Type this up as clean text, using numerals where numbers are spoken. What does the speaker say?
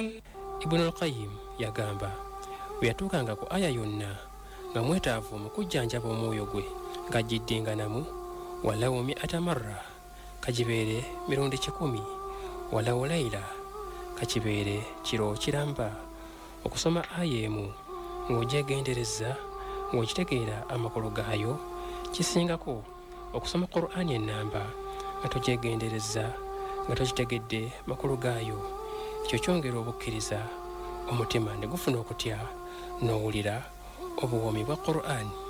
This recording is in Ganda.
Ibn al-Qayyim yagamba bwe yatuukanga ku aya yonna nga mwetaavu mu kujjanjaba omwoyo gwe ng'agiddinganamu walawo mi'ata marra kagibeere mirundi 10 walawo layla kakibeere kiro kiramba okusoma aya emu ng'ogyegendereza ng'okitegeera amakulu gaayo kisingako okusoma Qur'ani ennamba nga togyegendereza nga tokitegedde makulu gaayo. Ekyo kyongera obukkiriza omutima ne gufuna okutya n'owulira obuwoomi bwa Qur'ani.